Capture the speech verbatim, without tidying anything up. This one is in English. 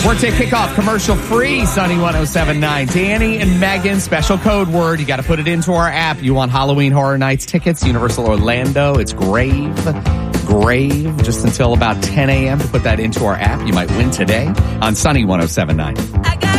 Forte kickoff, commercial free, Sunny one oh seven point nine. Danny and Megan, special code word. You got to put it into our app. You want Halloween Horror Nights tickets, Universal Orlando. It's Grave. Grave, just until about ten a.m. to put that into our app. You might win today on Sunny one oh seven point nine.